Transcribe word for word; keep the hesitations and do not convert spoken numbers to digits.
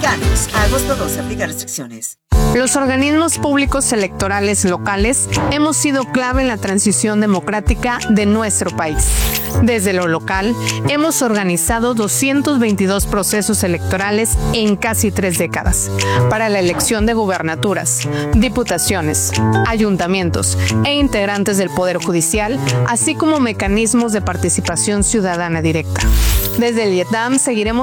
Mexicanos. A agosto doce, aplica restricciones. Los organismos públicos electorales locales hemos sido clave en la transición democrática de nuestro país. Desde lo local, hemos organizado doscientos veintidós procesos electorales en casi tres décadas para la elección de gubernaturas, diputaciones, ayuntamientos e integrantes del Poder Judicial, así como mecanismos de participación ciudadana directa. Desde el IETAM seguiremos